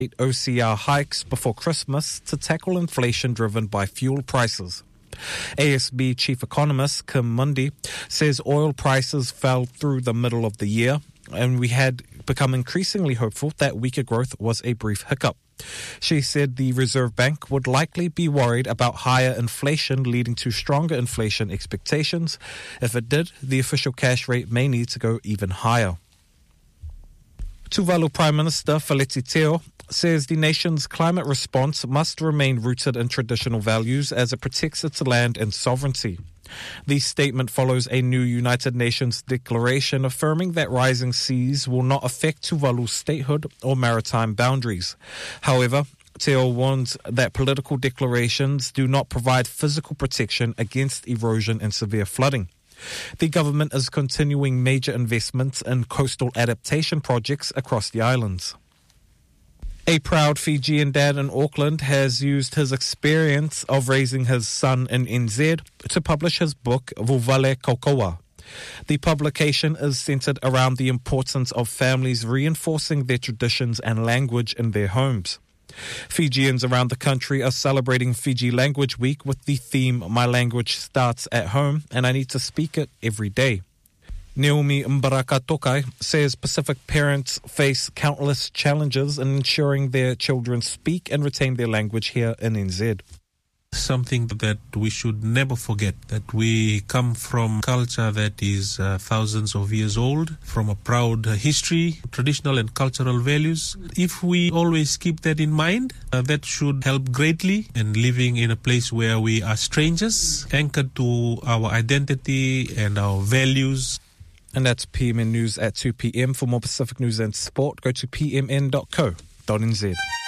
OCR hikes before Christmas to tackle inflation driven by fuel prices. ASB Chief Economist Kim Mundy says oil prices fell through the middle of the year, and we had become increasingly hopeful that weaker growth was a brief hiccup. She said the Reserve Bank would likely be worried about higher inflation leading to stronger inflation expectations. If it did, the official cash rate may need to go even higher. Tuvalu Prime Minister Feleti Teo says the nation's climate response must remain rooted in traditional values as it protects its land and sovereignty. The statement follows a new United Nations declaration affirming that rising seas will not affect Tuvalu's statehood or maritime boundaries. However, Teo warns that political declarations do not provide physical protection against erosion and severe flooding. The government is continuing major investments in coastal adaptation projects across the islands. A proud Fijian dad in Auckland has used his experience of raising his son in NZ to publish his book, Vuvale Kaukaua. The publication is centered around the importance of families reinforcing their traditions and language in their homes. Fijians around the country are celebrating Fiji Language Week with the theme, My Language Starts at Home and I Need to Speak It Every Day. Naomi Mbaraka Tokai says Pacific parents face countless challenges in ensuring their children speak and retain their language here in NZ. Something that we should never forget, that we come from culture that is thousands of years old, from a proud history, traditional and cultural values. If we always keep that in mind, that should help greatly in living in a place where we are strangers, anchored to our identity and our values. And that's PMN News at 2 p.m. For more Pacific news and sport, go to pmn.co.nz.